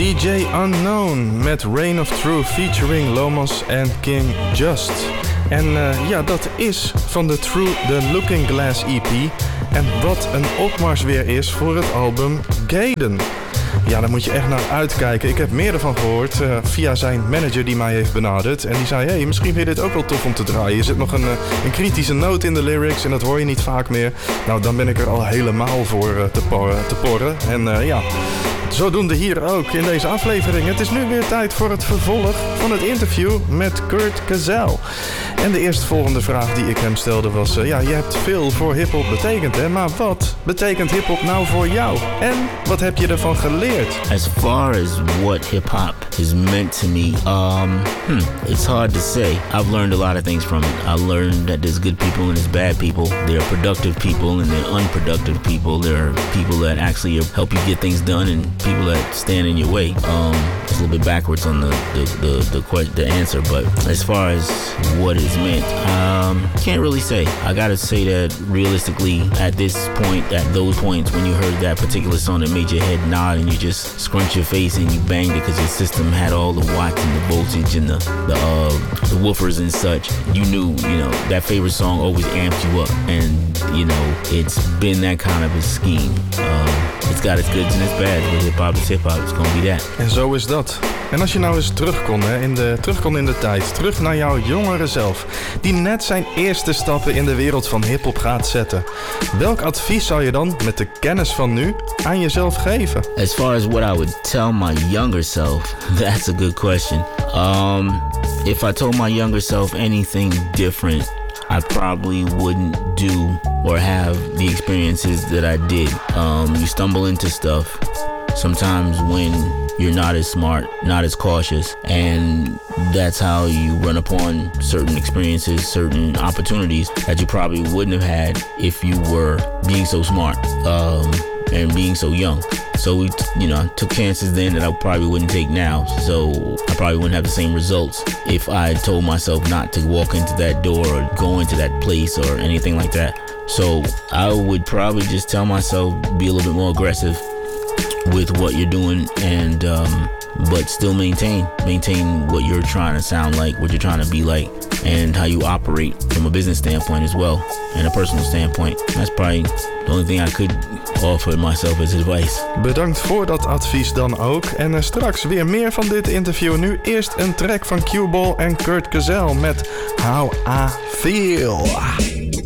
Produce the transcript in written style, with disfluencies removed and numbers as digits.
DJ Unknown met Reign of Truth featuring Lomos en King Just. En dat is van de The Looking Glass EP. En wat een opmars weer is voor het album Gaiden. Ja, daar moet je echt naar uitkijken. Ik heb meer ervan gehoord via zijn manager die mij heeft benaderd. En die zei, hey, misschien vind je dit ook wel tof om te draaien. Er zit nog een kritische noot in de lyrics en dat hoor je niet vaak meer. Nou, dan ben ik er al helemaal voor te porren. En zodoende hier ook in deze aflevering. Het is nu weer tijd voor het vervolg van het interview met Kurt Kezel. En de eerstvolgende vraag die ik hem stelde was... je hebt veel voor hiphop betekend, hè? Maar wat betekent hiphop nou voor jou? En wat heb je ervan geleerd? As far as what hip-hop has meant to me, it's hard to say. I've learned a lot of things from it. I learned that there's good people and there's bad people. There are productive people and there are unproductive people. There are people that actually help you get things done and people that stand in your way. It's a little bit backwards on the answer, but as far as what it's meant, can't really say. I gotta say that realistically, at this point, at those points when you heard that particular song that made your head nod and you just scrunch your face and you banged it because your system had all the watts and the voltage and the woofers and such, you knew, that favorite song always amped you up, and it's been that kind of a scheme. It's got its goods and its bads, but hip-hop is hip-hop, it's gonna be that. En zo is dat. En als je nou eens terug kon in de tijd, terug naar jouw jongere zelf, die net zijn eerste stappen in de wereld van hiphop gaat zetten. Welk advies zou je dan met de kennis van nu aan jezelf geven? As far as what I would tell my younger self, that's a good question. If I told my younger self anything different, I probably wouldn't do or have the experiences that I did. You stumble into stuff sometimes when you're not as smart, not as cautious, and that's how you run upon certain experiences, certain opportunities that you probably wouldn't have had if you were being so smart and being so young. So I took chances then that I probably wouldn't take now. So I probably wouldn't have the same results if I told myself not to walk into that door or go into that place or anything like that. So I would probably just tell myself, be a little bit more aggressive with what you're doing, and but still maintain what you're trying to sound like, what you're trying to be like, and how you operate from a business standpoint as well, and a personal standpoint. That's probably the only thing I could offer myself as advice. Bedankt voor dat advies dan ook. En straks weer meer van dit interview. Nu eerst een track van Q-Ball en Kurt Kezel met How I Feel.